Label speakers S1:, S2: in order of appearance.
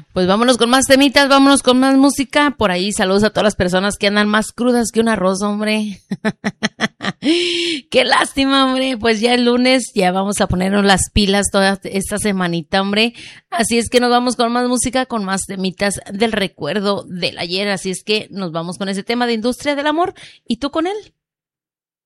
S1: Pues vámonos con más temitas, vámonos con más música. Por ahí saludos a todas las personas que andan más crudas que un arroz, hombre. Qué lástima, hombre. Pues ya el lunes ya vamos a ponernos las pilas toda esta semanita, hombre. Así es que nos vamos con más música, con más temitas del recuerdo del ayer. Así es que nos vamos con ese tema de industria del amor. ¿Y tú con él?